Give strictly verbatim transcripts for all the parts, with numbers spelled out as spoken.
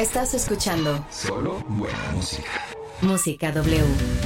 Estás escuchando Solo buena música. Música W.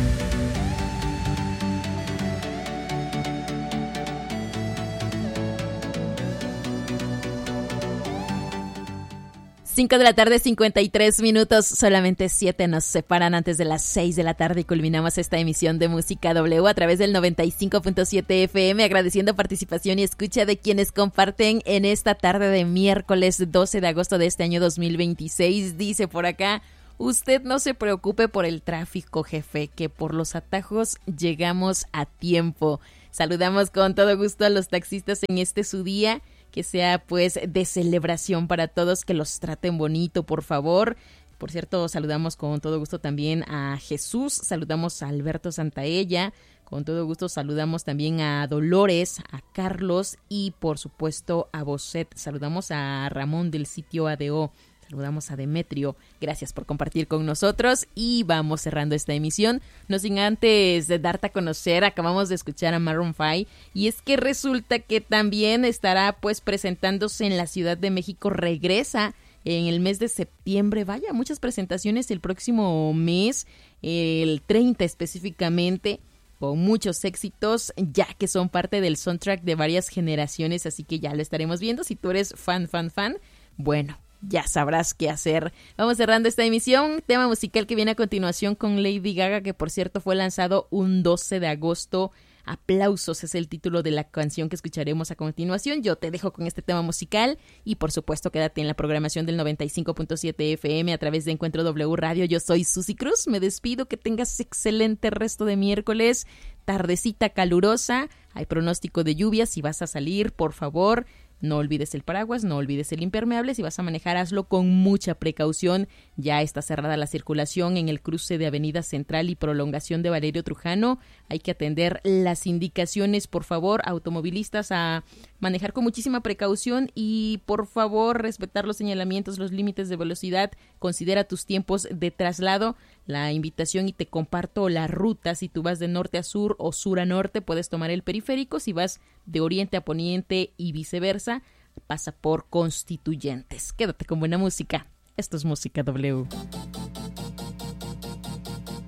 Cinco de la tarde, cincuenta y tres minutos, solamente siete nos separan antes de las seis de la tarde y culminamos esta emisión de Música W a través del noventa y cinco punto siete F M, agradeciendo participación y escucha de quienes comparten en esta tarde de miércoles doce de agosto de este año dos mil veintiséis. Dice por acá: usted no se preocupe por el tráfico, jefe, que por los atajos llegamos a tiempo. Saludamos con todo gusto a los taxistas en este su día. Que sea pues de celebración para todos, que los traten bonito, por favor. Por cierto, saludamos con todo gusto también a Jesús, saludamos a Alberto Santaella, con todo gusto saludamos también a Dolores, a Carlos y por supuesto a Boset. Saludamos a Ramón del sitio A D O. Saludamos a Demetrio, gracias por compartir con nosotros y vamos cerrando esta emisión. No sin antes de darte a conocer, acabamos de escuchar a Maroon cinco y es que resulta que también estará pues presentándose en la Ciudad de México, regresa en el mes de septiembre. Vaya, muchas presentaciones el próximo mes, el treinta específicamente, con muchos éxitos, ya que son parte del soundtrack de varias generaciones, así que ya lo estaremos viendo. Si tú eres fan, fan, fan, bueno, ya sabrás qué hacer. Vamos cerrando esta emisión. Tema musical que viene a continuación con Lady Gaga, que por cierto fue lanzado un doce de agosto. Aplausos es el título de la canción que escucharemos a continuación. Yo te dejo con este tema musical y por supuesto quédate en la programación del noventa y cinco punto siete F M a través de Encuentro W Radio. Yo soy Susi Cruz, me despido, que tengas excelente resto de miércoles, tardecita calurosa, hay pronóstico de lluvia. Si vas a salir, por favor, no olvides el paraguas, no olvides el impermeable. Si vas a manejar, hazlo con mucha precaución. Ya está cerrada la circulación en el cruce de Avenida Central y prolongación de Valerio Trujano. Hay que atender las indicaciones, por favor, automovilistas, a manejar con muchísima precaución y por favor respetar los señalamientos, los límites de velocidad. Considera tus tiempos de traslado. La invitación, y te comparto la ruta: si tú vas de norte a sur o sur a norte, puedes tomar el periférico. Si vas de oriente a poniente y viceversa, pasa por Constituyentes. Quédate con buena música. Esto es Música W.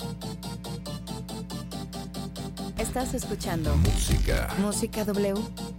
Estás escuchando Música. Música W.